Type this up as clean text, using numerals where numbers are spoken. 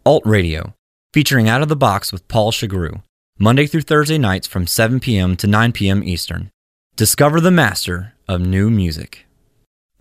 Alt Radio, featuring Out of the Box with Paul Chagru, Monday through Thursday nights from 7 p.m. to 9 p.m. Eastern. Discover the master of new music.